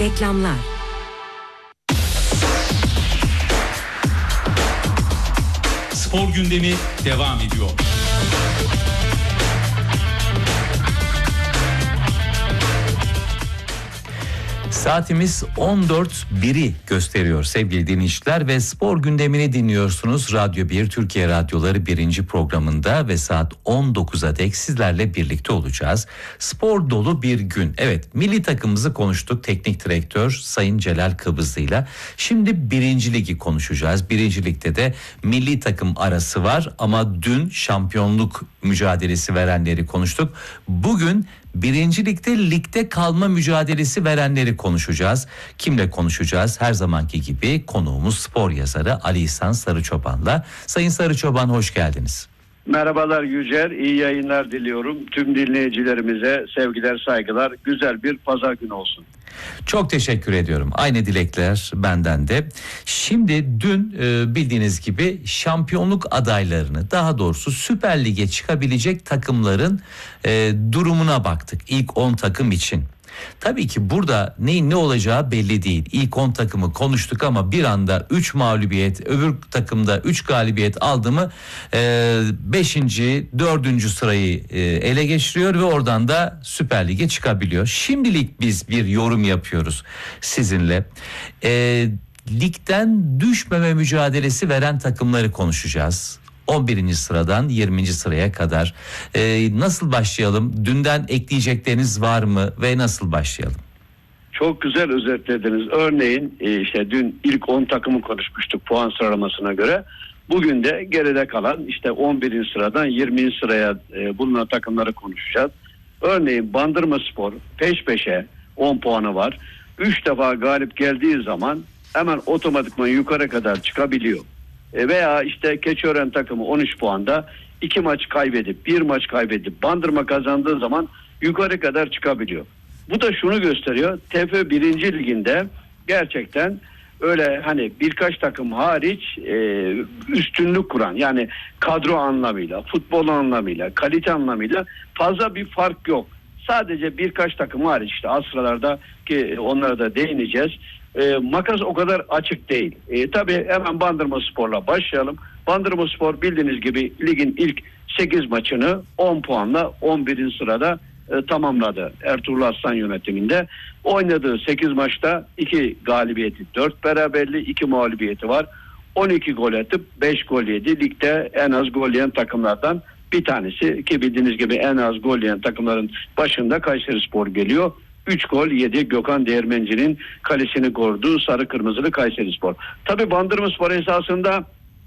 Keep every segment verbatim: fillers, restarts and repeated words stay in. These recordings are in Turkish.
Reklamlar. Spor gündemi devam ediyor. Saatimiz on dört biri gösteriyor sevgili dinleyiciler ve spor gündemini dinliyorsunuz. Radyo bir Türkiye Radyoları birinci programında ve saat on dokuza dek sizlerle birlikte olacağız. Spor dolu bir gün. Evet, milli takımımızı konuştuk teknik direktör Sayın Celal Kıbrıslı'yla. Şimdi birinci ligi konuşacağız. Birinci ligde de milli takım arası var ama dün şampiyonluk mücadelesi verenleri konuştuk. Bugün Birinci ligde ligde kalma mücadelesi verenleri konuşacağız. Kimle konuşacağız? Her zamanki gibi konuğumuz spor yazarı Ali İhsan Sarıçoban'la. Sayın Sarıçoban, hoş geldiniz. Merhabalar Yücel, iyi yayınlar diliyorum. Tüm dinleyicilerimize sevgiler, saygılar. Güzel bir pazar günü olsun. Çok teşekkür ediyorum. Aynı dilekler benden de. Şimdi dün e, bildiğiniz gibi şampiyonluk adaylarını, daha doğrusu Süper Lig'e çıkabilecek takımların e, durumuna baktık. İlk on takım için. Tabii ki burada neyin ne olacağı belli değil. İlk on takımı konuştuk ama bir anda üç mağlubiyet, öbür takımda üç galibiyet aldı mı beşinci dördüncü sırayı e, ele geçiriyor ve oradan da Süper Lig'e çıkabiliyor. Şimdilik biz bir yorum yapıyoruz sizinle. E, ligden düşmeme mücadelesi veren takımları konuşacağız. on birinci sıradan yirminci sıraya kadar. Ee, nasıl başlayalım? Dünden ekleyecekleriniz var mı ve nasıl başlayalım? Çok güzel özetlediniz. Örneğin işte dün ilk on takımı konuşmuştuk puan sıralamasına göre. Bugün de geride kalan işte on birinci sıradan yirminci sıraya bulunan takımları konuşacağız. Örneğin Bandırmaspor peş peşe on puanı var. üç defa galip geldiği zaman hemen otomatikman yukarı kadar çıkabiliyor. Veya işte Keçiören takımı on üç puanda iki maç kaybedip bir maç kaybedip Bandırma kazandığı zaman yukarı kadar çıkabiliyor. Bu da şunu gösteriyor. T F birinci liginde gerçekten öyle hani birkaç takım hariç e, üstünlük kuran, yani kadro anlamıyla, futbol anlamıyla, kalite anlamıyla fazla bir fark yok. Sadece birkaç takım hariç, işte az sıralarda ki onlara da değineceğiz. E, makas o kadar açık değil. E, tabii hemen Bandırmaspor'la başlayalım. Bandırmaspor bildiğiniz gibi ligin ilk sekiz maçını on puanla on birinci sırada e, tamamladı. Ertuğrul Aslan yönetiminde. Oynadığı sekiz maçta iki galibiyeti, dört beraberliği, iki mağlubiyeti var. on iki gol atıp beş gol yedi. Ligde en az gol yiyen takımlardan bir tanesi, ki bildiğiniz gibi en az gol yiyen takımların başında Kayserispor geliyor. üç gol yedi Gökhan Değirmenci'nin kalesini koruduğu sarı kırmızılı Kayserispor. Tabii Bandırmaspor esasında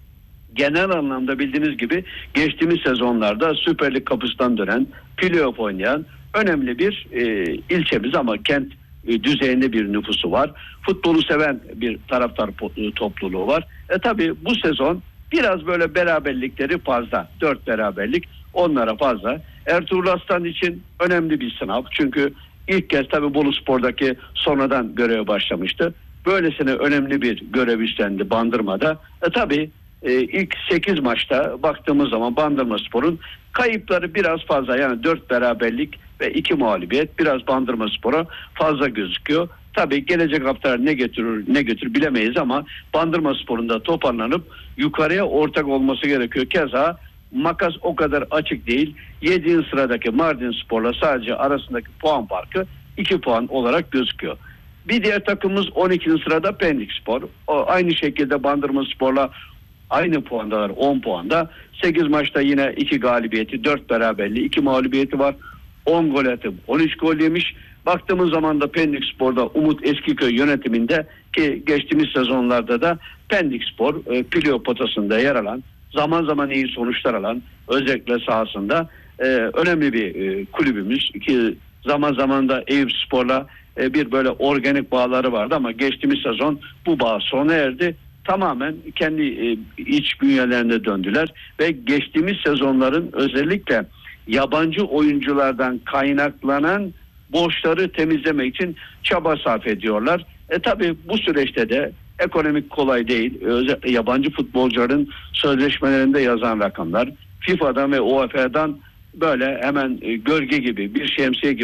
genel anlamda bildiğiniz gibi geçtiğimiz sezonlarda Süper Lig kapısından dönen, playoff oynayan önemli bir e, ilçemiz ama kent e, düzeyinde bir nüfusu var. Futbolu seven bir taraftar po- topluluğu var. E tabii bu sezon biraz böyle beraberlikleri fazla. Dört beraberlik onlara fazla. Ertuğrul Aslan için önemli bir sınav. Çünkü İlk kez tabii Boluspor'daki sonradan göreve başlamıştı. Böylesine önemli bir görev üstlendi Bandırma'da. E tabii e, ilk sekiz maçta baktığımız zaman Bandırmaspor'un kayıpları biraz fazla. Yani dört beraberlik ve iki mağlubiyet biraz Bandırmaspor'a fazla gözüküyor. Tabii gelecek hafta ne götürür ne götürür bilemeyiz ama Bandırmaspor'un da toparlanıp yukarıya ortak olması gerekiyor. Keza makas o kadar açık değil. yedinci sıradaki Mardinspor'la sadece arasındaki puan farkı iki puan olarak gözüküyor. Bir diğer takımımız on ikinci sırada Pendikspor. O aynı şekilde Bandırmaspor'la aynı puandalar, on puanda. sekiz maçta yine iki galibiyeti, dört beraberliği, iki mağlubiyeti var. on gol atıp on üç gol yemiş. Baktığımız zaman da Pendikspor'da Umut Eskiköy yönetiminde, ki geçtiğimiz sezonlarda da Pendikspor e, playoff potasında yer alan, zaman zaman iyi sonuçlar alan, özellikle sahasında e, önemli bir e, kulübümüz, ki zaman zaman da Eyüpspor'la e, bir böyle organik bağları vardı ama geçtiğimiz sezon bu bağ sona erdi. Tamamen kendi e, iç bünyelerine döndüler ve geçtiğimiz sezonların özellikle yabancı oyunculardan kaynaklanan borçları temizlemek için çaba sarf ediyorlar. E tabi bu süreçte de ekonomik kolay değil. Özellikle yabancı futbolcuların sözleşmelerinde yazan rakamlar, FIFA'dan ve U E F A'dan böyle hemen gölge gibi, bir şemsiye gibi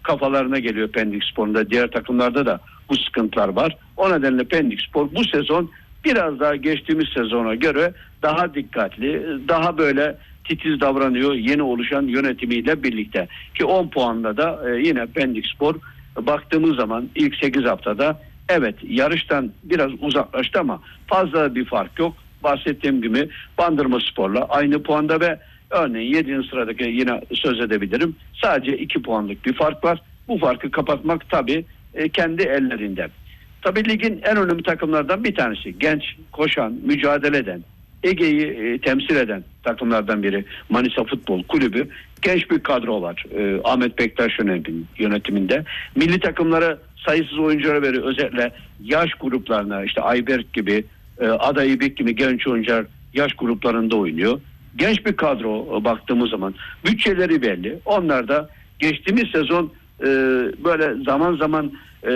kafalarına geliyor Pendikspor'un da. Diğer takımlarda da bu sıkıntılar var. O nedenle Pendikspor bu sezon biraz daha geçtiğimiz sezona göre daha dikkatli, daha böyle titiz davranıyor yeni oluşan yönetimiyle birlikte. Ki on puanla da e, yine Pendikspor baktığımız zaman ilk sekiz haftada evet yarıştan biraz uzaklaştı ama fazla bir fark yok. Bahsettiğim gibi Bandırmaspor'la aynı puanda ve örneğin yedinci sıradaki yine söz edebilirim. Sadece iki puanlık bir fark var. Bu farkı kapatmak tabii e, kendi ellerinde. Tabii ligin en önemli takımlardan bir tanesi. Genç, koşan, mücadele eden, Ege'yi e, temsil eden takımlardan biri Manisa Futbol Kulübü. Genç bir kadro var e, Ahmet Bektaş yönetiminde. Milli takımlara sayısız oyunculara veriyor. Özellikle yaş gruplarına işte Ayberk gibi, e, Ada İbik gibi genç oyuncular yaş gruplarında oynuyor. Genç bir kadro e, baktığımız zaman bütçeleri belli. Onlar da geçtiğimiz sezon e, böyle zaman zaman e,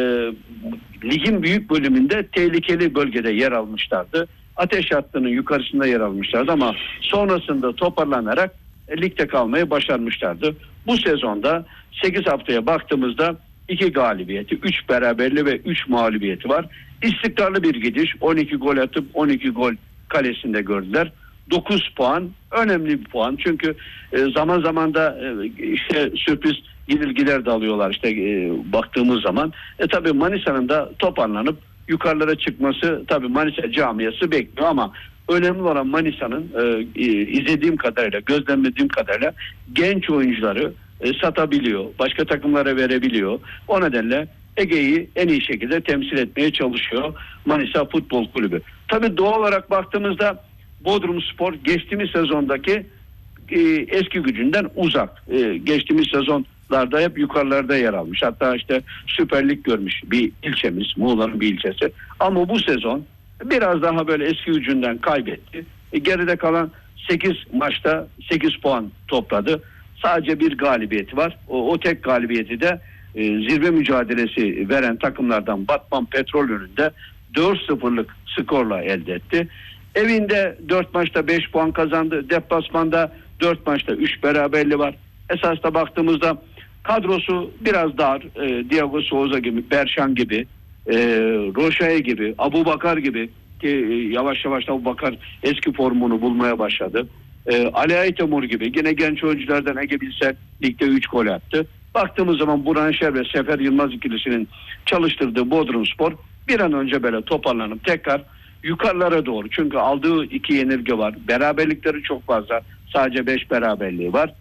ligin büyük bölümünde tehlikeli bölgede yer almışlardı. Ateş hattının yukarısında yer almışlardı ama sonrasında toparlanarak e, ligde kalmayı başarmışlardı. Bu sezonda sekiz haftaya baktığımızda iki galibiyeti, üç beraberliği ve üç mağlubiyeti var. İstikrarlı bir gidiş. on iki gol atıp on iki gol kalesinde gördüler. dokuz puan önemli bir puan. Çünkü e, zaman zaman da e, işte sürpriz yenilgiler de alıyorlar işte e, baktığımız zaman. E tabii Manisa'nın da toparlanıp yukarılara çıkması tabii Manisa camiası bekliyor ama önemli olan Manisa'nın e, e, izlediğim kadarıyla, gözlemlediğim kadarıyla genç oyuncuları e, satabiliyor. Başka takımlara verebiliyor. O nedenle Ege'yi en iyi şekilde temsil etmeye çalışıyor Manisa Futbol Kulübü. Tabii doğal olarak baktığımızda Bodrumspor geçtiğimiz sezondaki e, eski gücünden uzak. E, geçtiğimiz sezonlarda hep yukarılarda yer almış. Hatta işte Süper Lig görmüş bir ilçemiz, Muğla'nın bir ilçesi. Ama bu sezon biraz daha böyle eski gücünden kaybetti. E, geride kalan sekiz maçta sekiz puan topladı. Sadece bir galibiyeti var. O, o tek galibiyeti de e, zirve mücadelesi veren takımlardan Batman Petrol önünde dört sıfırlık skorla elde etti. Evinde dört maçta beş puan kazandı. Deplasmanda dört maçta üç beraberliği var. Esasda baktığımızda kadrosu biraz dar. E, Diego Souza gibi, Berşan gibi, e, Roşaya gibi, Abubakar gibi ki e, yavaş yavaş Abubakar eski formunu bulmaya başladı. E, Ali Aytemur gibi yine genç oyunculardan Ege Bilsel ligde üç gol attı. Baktığımız zaman Burhan Şer ve Sefer Yılmaz ikilisinin çalıştırdığı Bodrumspor bir an önce böyle toparlanıp tekrar yukarılara doğru. Çünkü aldığı iki yenilgi var. Beraberlikleri çok fazla. Sadece beş beraberliği var.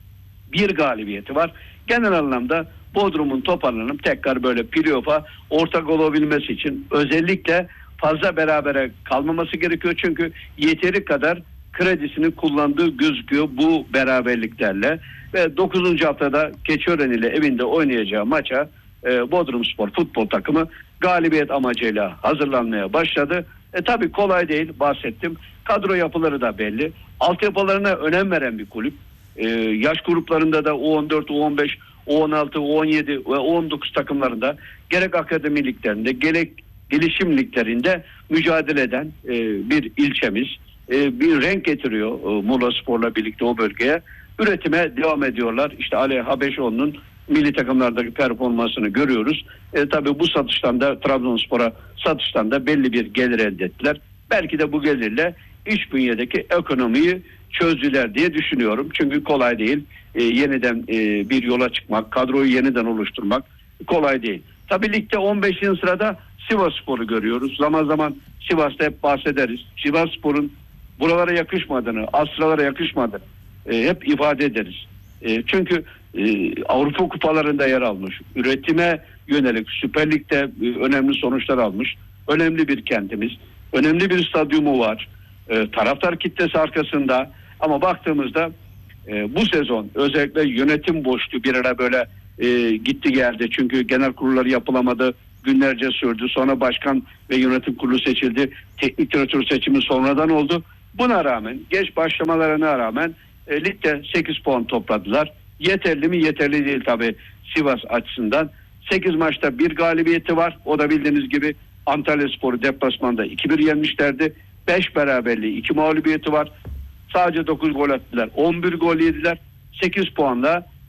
Bir galibiyeti var. Genel anlamda Bodrum'un toparlanıp tekrar böyle playoff'a ortak olabilmesi için özellikle fazla berabere kalmaması gerekiyor. Çünkü yeteri kadar kredisini kullandığı gözüküyor bu beraberliklerle. Ve dokuzuncu haftada Keçiören ile evinde oynayacağı maça e, Bodrumspor futbol takımı galibiyet amacıyla hazırlanmaya başladı. E tabii kolay değil, bahsettim. Kadro yapıları da belli. Altyapılarına önem veren bir kulüp. E, yaş gruplarında da U on dört, U on beş, U on altı, U on yedi ve U on dokuz takımlarında gerek akademi liglerinde gerek gelişim liglerinde mücadele eden e, bir ilçemiz. E, bir renk getiriyor e, Muğla Spor'la birlikte o bölgeye. Üretime devam ediyorlar. İşte Ali Habeşoğlu'nun milli takımlardaki performansını görüyoruz. E, tabii bu satıştan da Trabzonspor'a satıştan da belli bir gelir elde ettiler. Belki de bu gelirle iç bünyedeki ekonomiyi çözdüler diye düşünüyorum. Çünkü kolay değil. E, yeniden e, bir yola çıkmak, kadroyu yeniden oluşturmak kolay değil. Tabii ligde on beşinci sırada Sivasspor'u görüyoruz. Zaman zaman Sivas'ta hep bahsederiz. Sivasspor'un buralara yakışmadığını, asralara yakışmadığını e, hep ifade ederiz. E, çünkü e, Avrupa kupalarında yer almış. Üretime yönelik Süper Lig'de e, önemli sonuçlar almış. Önemli bir kentimiz. Önemli bir stadyumu var. E, taraftar kitlesi arkasında. Ama baktığımızda e, bu sezon özellikle yönetim boşluğu bir ara böyle e, gitti geldi. Çünkü genel kurulları yapılamadı. Günlerce sürdü. Sonra başkan ve yönetim kurulu seçildi. Teknik direktör seçimi sonradan oldu. Buna rağmen, geç başlamalarına rağmen e, ligde sekiz puan topladılar. Yeterli mi? Yeterli değil tabii Sivas açısından. sekiz maçta bir galibiyeti var. O da bildiğiniz gibi Antalyaspor'u deplasmanda iki bir yenmişlerdi. beş beraberliği, iki mağlubiyeti var. Sadece dokuz gol attılar. on bir gol yediler. sekiz puanla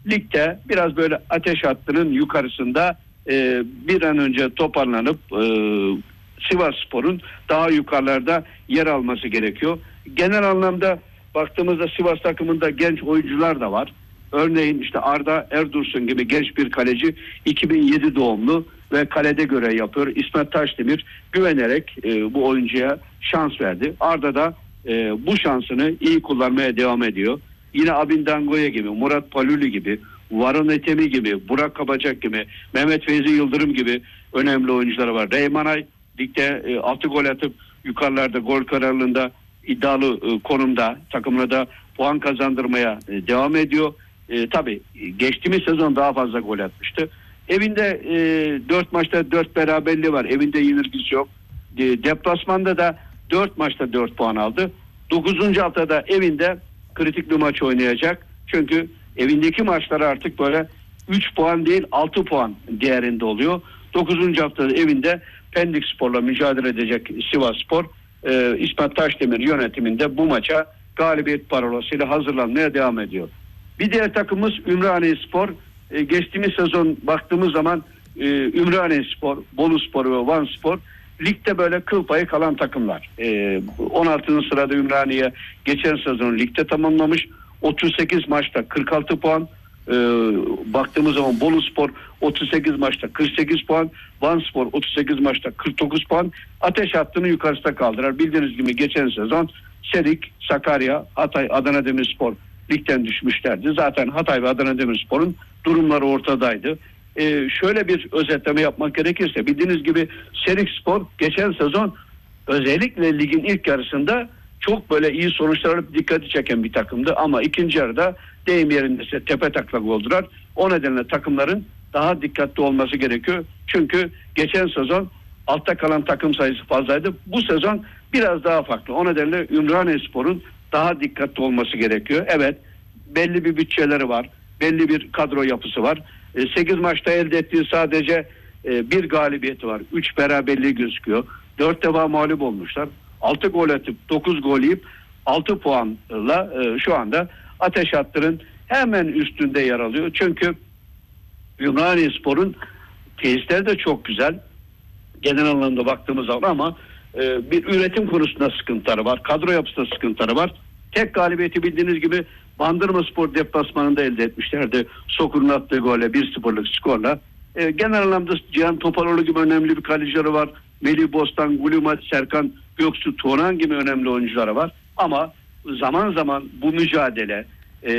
ligde biraz böyle ateş hattının yukarısında e, bir an önce toparlanıp e, Sivasspor'un daha yukarılarda yer alması gerekiyor. Genel anlamda baktığımızda Sivas takımında genç oyuncular da var. Örneğin işte Arda Erdursun gibi genç bir kaleci, iki bin yedi doğumlu ve kalede görev yapıyor. İsmet Taşdemir güvenerek e, bu oyuncuya şans verdi. Arda da e, bu şansını iyi kullanmaya devam ediyor. Yine Abin Dangoya gibi, Murat Paluli gibi, Varun Etemi gibi, Burak Kabacak gibi, Mehmet Feyzi Yıldırım gibi önemli oyuncuları var. Reymanay ligde e, altı gol atıp yukarılarda gol kararlılığında iddialı e, konumda, takımına da puan kazandırmaya e, devam ediyor. E, tabii geçtiğimiz sezon daha fazla gol atmıştı. Evinde e, dört maçta dört beraberliği var. Evinde yenilgisi yok. E, deplasmanda da dört maçta dört puan aldı. dokuzuncu haftada evinde kritik bir maç oynayacak. Çünkü evindeki maçları artık böyle üç puan değil altı puan değerinde oluyor. dokuzuncu haftada evinde Pendik Spor'la mücadele edecek Sivasspor, e, İsmet Taşdemir yönetiminde bu maça galibiyet parolasıyla hazırlanmaya devam ediyor. Bir diğer takımımız Ümraniyespor. E, geçtiğimiz sezon baktığımız zaman e, Ümraniyespor, Boluspor ve Vanspor ligde böyle kıl payı kalan takımlar. E, on altıncı sırada Ümraniye geçen sezon ligde tamamlamış. otuz sekiz maçta kırk altı puan. E, baktığımız zaman Boluspor otuz sekiz maçta kırk sekiz puan. Vanspor otuz sekiz maçta kırk dokuz puan. Ateş hattını yukarısında kaldırar. Bildiğiniz gibi geçen sezon Serik, Sakarya, Hatay, Adana Demirspor ligden düşmüşlerdi. Zaten Hatay ve Adana Demirspor'un durumları ortadaydı. Ee, şöyle bir özetleme yapmak gerekirse bildiğiniz gibi Serikspor geçen sezon özellikle ligin ilk yarısında çok böyle iyi sonuçlar alıp dikkati çeken bir takımdı ama ikinci yarıda deyim yerinde ise tepe taklak oldular. O nedenle takımların daha dikkatli olması gerekiyor. Çünkü geçen sezon altta kalan takım sayısı fazlaydı. Bu sezon biraz daha farklı. O nedenle Ümraniyespor'un daha dikkatli olması gerekiyor. Evet, belli bir bütçeleri var. Belli bir kadro yapısı var. sekiz maçta elde ettiği sadece bir galibiyeti var. üç beraberliği gözüküyor. dört defa mağlup olmuşlar. altı gol atıp dokuz gol yiyip altı puanla şu anda ateş hattının hemen üstünde yer alıyor. Çünkü Ümraniyespor'un tesisleri de çok güzel. Genel anlamda baktığımız zaman ama e, bir üretim konusunda sıkıntıları var. Kadro yapısında sıkıntıları var. Tek galibiyeti bildiğiniz gibi Bandırmaspor deplasmanında elde etmişlerdi. Sokur'un attığı golle bir sıfırlık skorla. E, genel anlamda Cihan Topaloğlu gibi önemli bir kalecileri var. Melih Bostan, Gulumat, Serkan Göksu, Turan gibi önemli oyuncuları var. Ama zaman zaman bu mücadele e,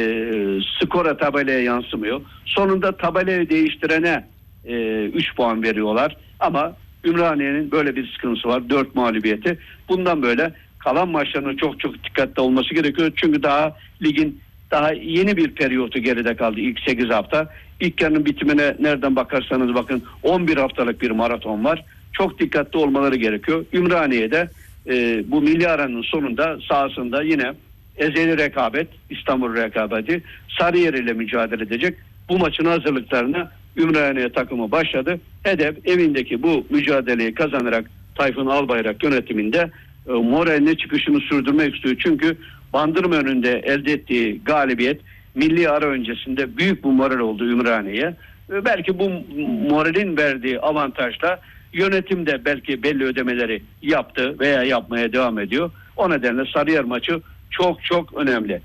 skora tabelaya yansımıyor. Sonunda tabelayı değiştirene e, üç puan veriyorlar. Ama Ümraniye'nin böyle bir sıkıntısı var. dört mağlubiyeti. Bundan böyle kalan maçlarının çok çok dikkatli olması gerekiyor. Çünkü daha ligin daha yeni bir periyotu geride kaldı. İlk sekiz hafta. İlk yarının bitimine nereden bakarsanız bakın on bir haftalık bir maraton var. Çok dikkatli olmaları gerekiyor. Ümraniye'de e, bu milli aranın sonunda sahasında yine ezeli rekabet, İstanbul rekabeti Sarıyer ile mücadele edecek. Bu maçın hazırlıklarına Ümraniye takımı başladı. Hedef evindeki bu mücadeleyi kazanarak Tayfun Albayrak yönetiminde e, moraline çıkışını sürdürmek istiyor. Çünkü Bandırma önünde elde ettiği galibiyet milli ara öncesinde büyük bir moral oldu Ümraniye'ye. E, belki bu moralin verdiği avantajla yönetim de belki belli ödemeleri yaptı veya yapmaya devam ediyor. O nedenle Sarıyer maçı çok çok önemli.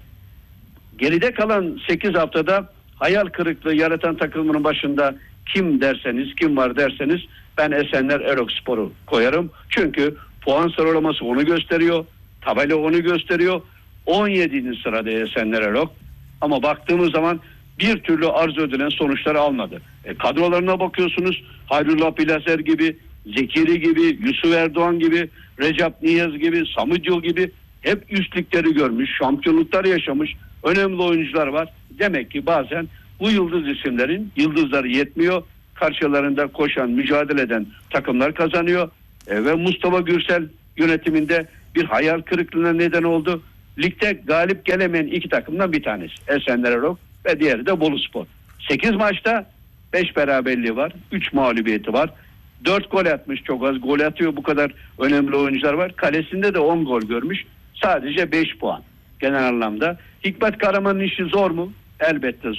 Geride kalan sekiz haftada hayal kırıklığı yaratan takımının başında kim derseniz, kim var derseniz ben Esenler Erokspor'u koyarım. Çünkü puan sıralaması onu gösteriyor. Tabela onu gösteriyor. on yedinci sırada Esenler Erok. Ama baktığımız zaman bir türlü arzu edilen sonuçları almadı. E, kadrolarına bakıyorsunuz. Hayrullah Bilaser gibi, Zekiri gibi, Yusuf Erdoğan gibi, Recep Niyaz gibi, Samudio gibi hep üstlükleri görmüş, şampiyonluklar yaşamış önemli oyuncular var. Demek ki bazen bu yıldız isimlerin yıldızları yetmiyor. Karşılarında koşan, mücadele eden takımlar kazanıyor. E, ve Mustafa Gürsel yönetiminde bir hayal kırıklığına neden oldu. Ligde galip gelemeyen iki takımdan bir tanesi. Esenler Erok ve diğeri de Boluspor. sekiz maçta beş beraberliği var. üç mağlubiyeti var. dört gol atmış, çok az gol atıyor. Bu kadar önemli oyuncular var. Kalesinde de on gol görmüş. Sadece beş puan genel anlamda. Hikmet Karaman'ın işi zor mu? Elbette zor.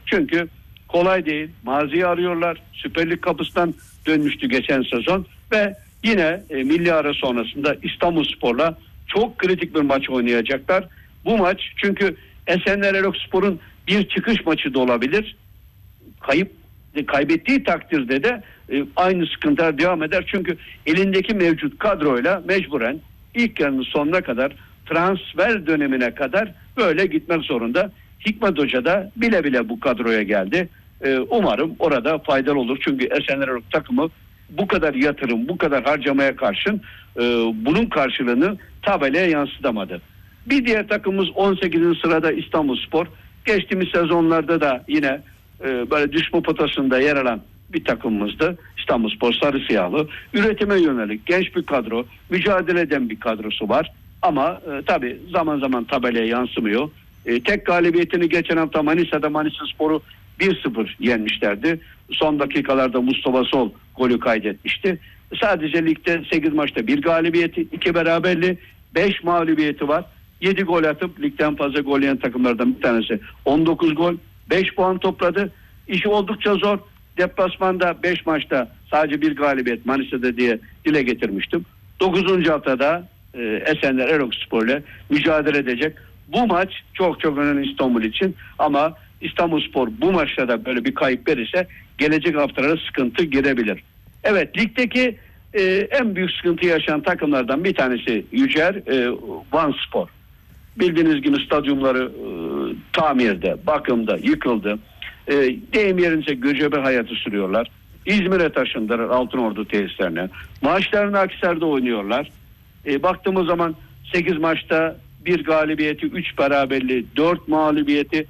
Çünkü kolay değil. Maziyi arıyorlar. Süper Lig kapısından dönmüştü geçen sezon ve yine e, milli ara sonrasında İstanbulspor'la çok kritik bir maç oynayacaklar. Bu maç çünkü Esenler Erokspor'un bir çıkış maçı da olabilir. Kayıp kaybettiği takdirde de e, aynı sıkıntılar devam eder. Çünkü elindeki mevcut kadroyla mecburen ilk yarının sonuna kadar, transfer dönemine kadar böyle gitmek zorunda. Hikmet Hoca da bile bile bu kadroya geldi. E, umarım orada faydalı olur. Çünkü Esenler Erok takımı bu kadar yatırım, bu kadar harcamaya karşın e, bunun karşılığını tabelaya yansıtamadı. Bir diğer takımımız on sekizinci sırada İstanbulspor. Geçtiğimiz sezonlarda da yine e, böyle düşme potasında yer alan bir takımımızdı. İstanbulspor sarı siyahlı. Üretime yönelik genç bir kadro, mücadele eden bir kadrosu var. Ama e, tabii zaman zaman tabelaya yansımıyor. E, tek galibiyetini geçen hafta Manisa'da Manisaspor'u bir sıfır yenmişlerdi. Son dakikalarda Mustafa Sol golü kaydetmişti. Sadece ligde sekiz maçta bir galibiyeti, iki beraberliği, beş mağlubiyeti var. yedi gol atıp ligden fazla gol yiyen takımlardan bir tanesi. on dokuz gol, beş puan topladı. İşi oldukça zor. Deplasmanda beş maçta sadece bir galibiyet Manisa'da diye dile getirmiştim. dokuzuncu haftada e, Esenler Erokspor ile mücadele edecek. Bu maç çok çok önemli İstanbul için ama İstanbulspor bu maçta da böyle bir kayıp verirse gelecek haftalara sıkıntı girebilir. Evet, ligdeki e, en büyük sıkıntı yaşayan takımlardan bir tanesi Yücel e, Vanspor. Bildiğiniz gibi stadyumları e, tamirde, bakımda, yıkıldı. E, deyim yerince göcebe hayatı sürüyorlar. İzmir'e taşındılar Altınordu tesislerine. Maçlarını Akhisar'da oynuyorlar. E, baktığımız zaman sekiz maçta bir galibiyeti, üç beraberliği, dört mağlubiyeti,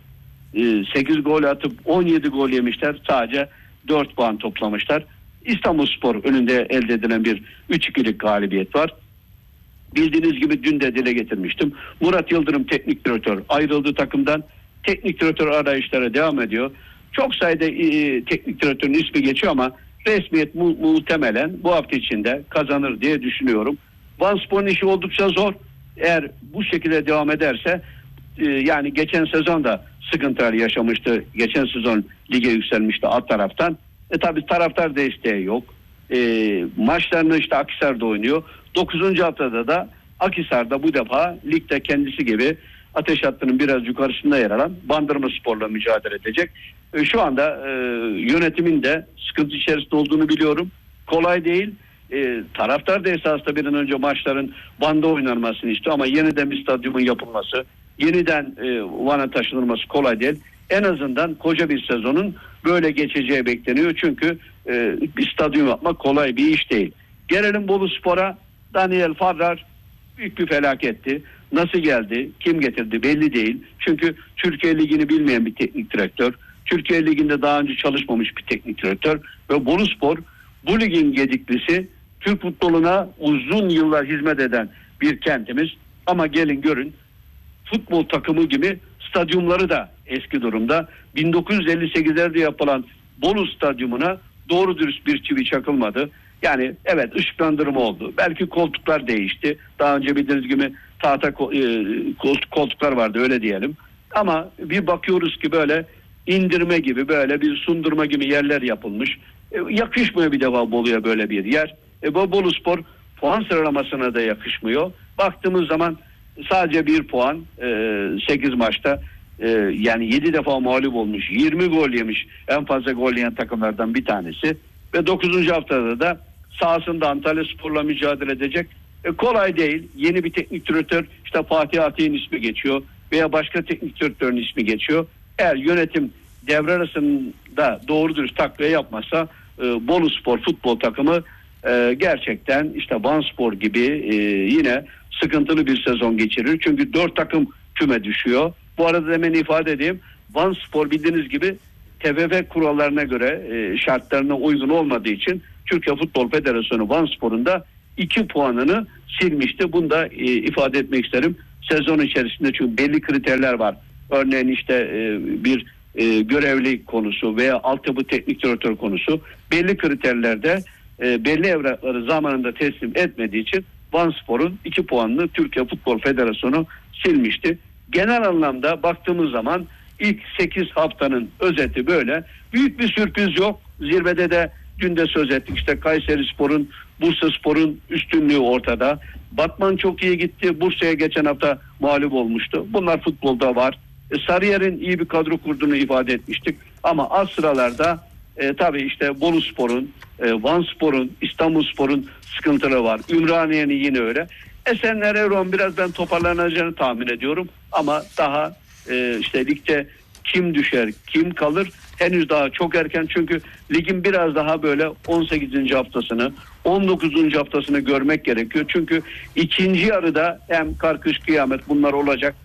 sekiz gol atıp on yedi gol yemişler. Sadece dört puan toplamışlar. İstanbulspor önünde elde edilen bir üç ikilik galibiyet var. Bildiğiniz gibi dün de dile getirmiştim. Murat Yıldırım teknik direktör ayrıldı takımdan. Teknik direktör arayışlara devam ediyor. Çok sayıda e, teknik direktörün ismi geçiyor ama resmiyet mu- muhtemelen bu hafta içinde kazanır diye düşünüyorum. Vanspor'un işi oldukça zor. Eğer bu şekilde devam ederse e, yani geçen sezon da sıkıntılar yaşamıştı. Geçen sezon lige yükselmişti alt taraftan. E tabi taraftar desteği yok. E, maçlarını işte Akhisar'da oynuyor. dokuzuncu haftada da Akhisar'da bu defa ligde kendisi gibi ateş hattının biraz yukarısında yer alan Bandırmaspor'la mücadele edecek. E, şu anda e, yönetimin de sıkıntı içerisinde olduğunu biliyorum. Kolay değil. E, taraftar da esasında bir an önce maçların Van'da oynanmasını istiyor ama yeniden bir stadyumun yapılması, yeniden e, Van'a taşınılması kolay değil. En azından koca bir sezonun böyle geçeceği bekleniyor. Çünkü e, bir stadyum yapmak kolay bir iş değil. Gelelim Boluspor'a. Daniel Farrar büyük bir felaketti. Nasıl geldi, kim getirdi belli değil. Çünkü Türkiye Ligi'ni bilmeyen bir teknik direktör. Türkiye Ligi'nde daha önce çalışmamış bir teknik direktör. Ve Boluspor bu ligin gediklisi, Türk futboluna uzun yıllar hizmet eden bir kentimiz. Ama gelin görün, futbol takımı gibi stadyumları da eski durumda. bin dokuz yüz elli sekizlerde yapılan Bolu Stadyumuna doğru dürüst bir çivi çakılmadı. Yani evet, ışıklandırma oldu. Belki koltuklar değişti. Daha önce bildiğiniz gibi tahta koltuklar vardı, öyle diyelim. Ama bir bakıyoruz ki böyle indirme gibi, böyle bir sundurma gibi yerler yapılmış. E, yakışmıyor bir defa Bolu'ya böyle bir yer. E, bu Boluspor puan sıralamasına da yakışmıyor. Baktığımız zaman sadece bir puan e, sekiz maçta e, yani yedi defa mağlup olmuş, yirmi gol yemiş, en fazla gol yiyen takımlardan bir tanesi. Ve dokuzuncu haftada da sahasında Antalyaspor'la mücadele edecek. E, kolay değil. Yeni bir teknik direktör, işte Fatih Atay'ın ismi geçiyor veya başka teknik direktörün ismi geçiyor. Eğer yönetim devre arasında doğru dürüst takviye yapmazsa e, Boluspor futbol takımı e, gerçekten işte Vanspor gibi e, yine sıkıntılı bir sezon geçirir. Çünkü dört takım küme düşüyor. Bu arada hemen ifade edeyim. Vanspor bildiğiniz gibi T F F kurallarına göre e, şartlarına uygun olmadığı için Türkiye Futbol Federasyonu Vanspor'un da iki puanını silmişti. Bunu da e, ifade etmek isterim. Sezon içerisinde çünkü belli kriterler var. Örneğin işte e, bir e, görevli konusu veya altyapı teknik direktör konusu. Belli kriterlerde e, belli evrakları zamanında teslim etmediği için Vanspor'un iki puanını Türkiye Futbol Federasyonu silmişti. Genel anlamda baktığımız zaman İlk sekiz haftanın özeti böyle. Büyük bir sürpriz yok. Zirvede de dün de söz ettik. İşte Kayserispor'un, Bursaspor'un üstünlüğü ortada. Batman çok iyi gitti. Bursa'ya geçen hafta mağlup olmuştu. Bunlar futbolda var. E, Sarıyer'in iyi bir kadro kurduğunu ifade etmiştik. Ama az sıralarda e, tabii işte Boluspor'un, e, Vanspor'un, İstanbulspor'un sıkıntıları var. Ümraniye'nin yine öyle. Esenler Erdoğan biraz ben toparlanacağını tahmin ediyorum. Ama daha e, işte ligde kim düşer, kim kalır henüz daha çok erken. Çünkü ligin biraz daha böyle on sekizinci haftasını, on dokuzuncu haftasını görmek gerekiyor. Çünkü ikinci yarıda hem kar kış kıyamet bunlar olacak.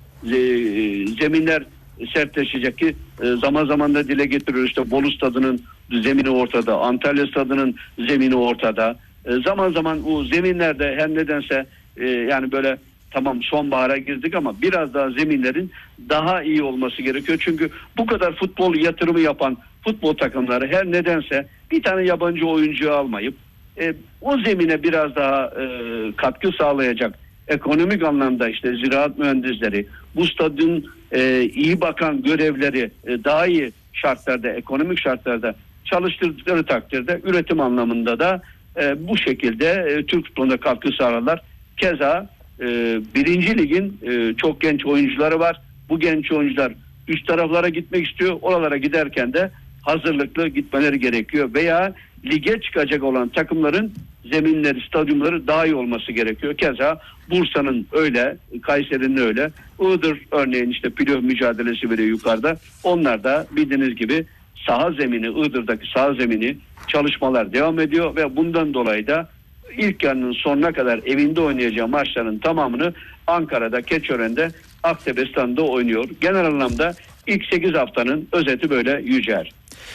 Zeminler sertleşecek ki zaman zaman da dile getiriyor. İşte Bolu stadının zemini ortada, Antalya stadının zemini ortada. Zaman zaman bu zeminlerde her nedense yani böyle tamam sonbahara girdik ama biraz daha zeminlerin daha iyi olması gerekiyor. Çünkü bu kadar futbol yatırımı yapan futbol takımları her nedense bir tane yabancı oyuncuyu almayıp e, o zemine biraz daha e, katkı sağlayacak ekonomik anlamda işte ziraat mühendisleri, bu stadın e, iyi bakan görevleri e, daha iyi şartlarda, ekonomik şartlarda çalıştırdıkları takdirde üretim anlamında da e, bu şekilde e, Türk futboluna katkı sağlarlar. Keza e, birinci ligin e, çok genç oyuncuları var. Bu genç oyuncular üst taraflara gitmek istiyor. Oralara giderken de hazırlıklı gitmeleri gerekiyor. Veya lige çıkacak olan takımların zeminleri, stadyumları daha iyi olması gerekiyor. Keza Bursa'nın öyle, Kayseri'nin öyle. Iğdır örneğin işte playoff mücadelesi veriyor yukarıda. Onlar da bildiğiniz gibi saha zemini, Iğdır'daki saha zemini çalışmalar devam ediyor ve bundan dolayı da ilk yarının sonuna kadar evinde oynayacağı maçların tamamını Ankara'da, Keçiören'de, Aktepe Stadı'nda oynuyor. Genel anlamda ilk sekiz haftanın özeti böyle Yücel.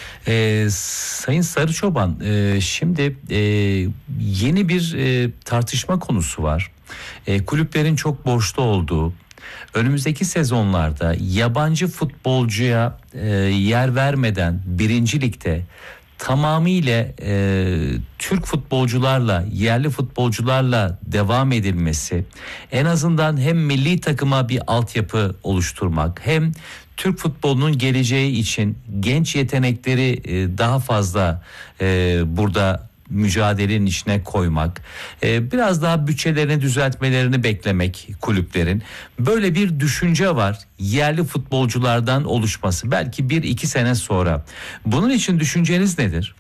Ee, Sayın Sarıçoban, e, şimdi e, yeni bir e, tartışma konusu var. E, kulüplerin çok borçlu olduğu, önümüzdeki sezonlarda yabancı futbolcuya e, yer vermeden birinci ligde tamamıyla e, Türk futbolcularla, yerli futbolcularla devam edilmesi, en azından hem milli takıma bir altyapı oluşturmak, hem Türk futbolunun geleceği için genç yetenekleri e, daha fazla e, burada mücadelenin içine koymak, e, biraz daha bütçelerini düzeltmelerini beklemek kulüplerin. Böyle bir düşünce var, yerli futbolculardan oluşması belki bir iki sene sonra. Bunun için düşünceniz nedir?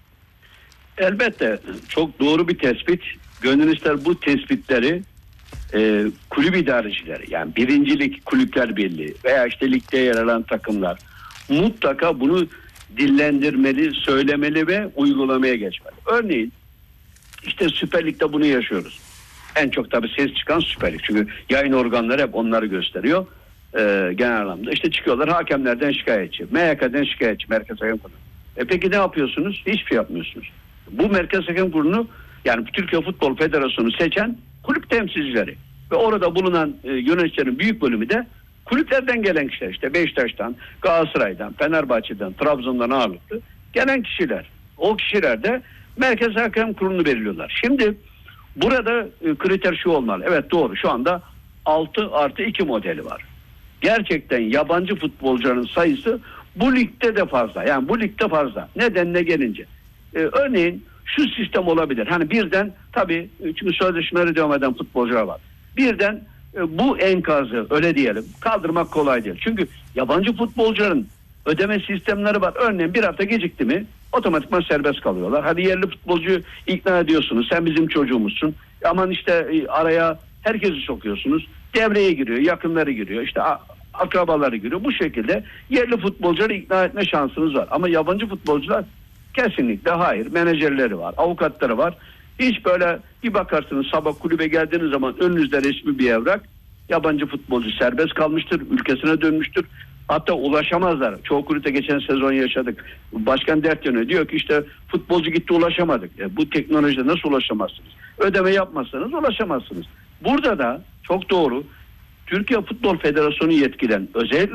Elbette çok doğru bir tespit. Gönül ister bu tespitleri e, kulüp idarecileri, yani birincilik kulüpler birliği veya işte ligde yer alan takımlar mutlaka bunu dillendirmeli, söylemeli ve uygulamaya geçmeli. Örneğin işte Süper Lig'de bunu yaşıyoruz. En çok tabii ses çıkan Süper Lig. Çünkü yayın organları hep onları gösteriyor. Ee, genel anlamda. İşte çıkıyorlar hakemlerden şikayetçi. M H K'den şikayetçi. Merkez Hakem Kurulu. E peki ne yapıyorsunuz? Hiçbir şey yapmıyorsunuz. Bu Merkez Hakem Kurulu yani Türkiye Futbol Federasyonu seçen kulüp temsilcileri. Ve orada bulunan e, yöneticilerin büyük bölümü de kulüplerden gelen kişiler. İşte Beşiktaş'tan, Galatasaray'dan, Fenerbahçe'den, Trabzon'dan ağırlıklı gelen kişiler. O kişiler de Merkez Hakem Kurulu'nu belirliyorlar. Şimdi burada e, kriter şu olmalı. Evet doğru, şu anda altı artı iki modeli var. Gerçekten yabancı futbolcuların sayısı bu ligde de fazla. Yani bu ligde fazla. Nedenine gelince. Ee, örneğin şu sistem olabilir. Hani birden tabii çünkü sözleşmeleri devam eden futbolcular var. Birden e, bu enkazı öyle diyelim kaldırmak kolay değil. Çünkü yabancı futbolcuların ödeme sistemleri var. Örneğin bir hafta gecikti mi otomatikman serbest kalıyorlar. Hadi yerli futbolcuyu ikna ediyorsunuz. Sen bizim çocuğumuzsun. Aman işte e, araya herkesi sokuyorsunuz. Devreye giriyor. Yakınları giriyor. İşte akrabaları giriyor. Bu şekilde yerli futbolcuları ikna etme şansınız var. Ama yabancı futbolcular kesinlikle hayır. Menajerleri var. Avukatları var. Hiç böyle bir bakarsınız sabah kulübe geldiğiniz zaman önünüzde resmi bir evrak. Yabancı futbolcu serbest kalmıştır. Ülkesine dönmüştür. Hatta ulaşamazlar. Çoğu kulüpte geçen sezon yaşadık. Başkan dert yanıyor. Diyor ki işte futbolcu gitti ulaşamadık. E, bu teknolojide nasıl ulaşamazsınız? Ödeme yapmazsanız ulaşamazsınız. Burada da çok doğru. Türkiye Futbol Federasyonu yetkilen özellikle